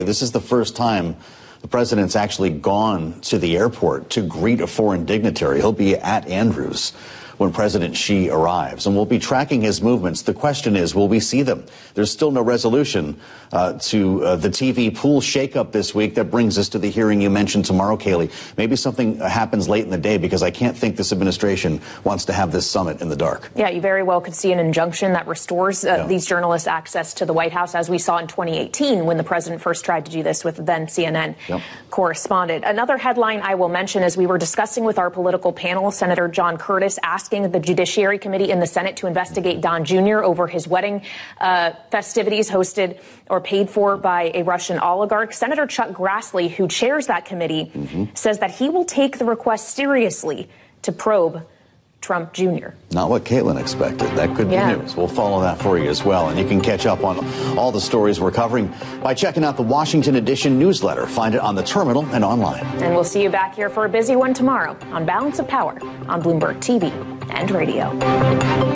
This is the first time the president's actually gone to the airport to greet a foreign dignitary. He'll be at Andrews when President Xi arrives, and we'll be tracking his movements. The question is, will we see them? There's still no resolution to the TV pool shakeup this week. That brings us to the hearing you mentioned tomorrow, Kayleigh. Maybe something happens late in the day, because I can't think this administration wants to have this summit in the dark. Yeah, you very well could see an injunction that restores these journalists access to the White House, as we saw in 2018 when the president first tried to do this with then CNN correspondent. Another headline I will mention, as we were discussing with our political panel, Senator John Curtis asking the Judiciary Committee in the Senate to investigate Don Jr. over his wedding festivities hosted or paid for by a Russian oligarch. Senator Chuck Grassley, who chairs that committee, says that he will take the request seriously to probe Trump Jr. Not what Caitlin expected. That could be news. We'll follow that for you as well. And you can catch up on all the stories we're covering by checking out the Washington Edition newsletter. Find it on the terminal and online. And we'll see you back here for a busy one tomorrow on Balance of Power on Bloomberg TV and radio.